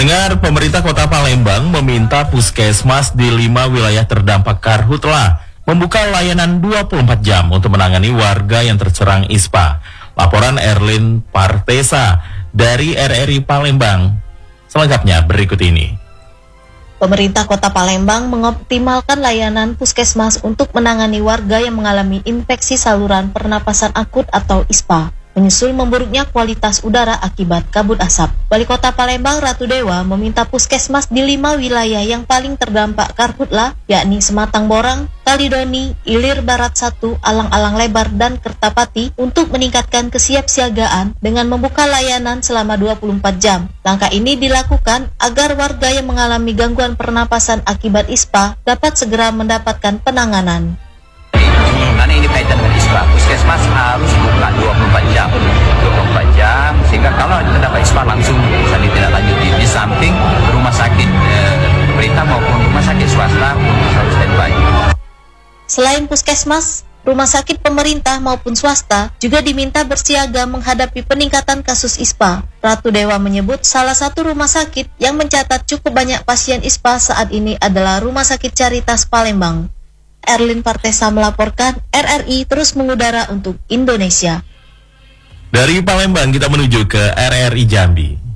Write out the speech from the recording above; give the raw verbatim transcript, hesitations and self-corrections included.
Pendengar, pemerintah Kota Palembang meminta puskesmas di lima wilayah terdampak karhutla membuka layanan dua puluh empat jam untuk menangani warga yang terserang ispa. Laporan Erlin Partesa dari R R I Palembang. Selengkapnya berikut ini. Pemerintah Kota Palembang mengoptimalkan layanan puskesmas untuk menangani warga yang mengalami infeksi saluran pernapasan akut atau ispa, menyusul memburuknya kualitas udara akibat kabut asap. Wali Kota Palembang Ratu Dewa meminta puskesmas di lima wilayah yang paling terdampak karhutla, yakni Sematang Borang, Kalidoni, Ilir Barat satu, Alang-Alang Lebar, dan Kertapati untuk meningkatkan kesiapsiagaan dengan membuka layanan selama dua puluh empat jam. Langkah ini dilakukan agar warga yang mengalami gangguan pernapasan akibat ispa dapat segera mendapatkan penanganan. Karena ini kaitan dengan ispa, puskesmas harus buka dua puluh empat jam, dua puluh empat jam, sehingga kalau terdapat ispa langsung bisa ditindaklanjuti. Di samping rumah sakit eh, pemerintah maupun rumah sakit swasta harus standby. Selain puskesmas, rumah sakit pemerintah maupun swasta juga diminta bersiaga menghadapi peningkatan kasus ispa. Ratu Dewa menyebut salah satu rumah sakit yang mencatat cukup banyak pasien ispa saat ini adalah Rumah Sakit Caritas Palembang. Erlin Partesa melaporkan, R R I terus mengudara untuk Indonesia. Dari Palembang kita menuju ke R R I Jambi.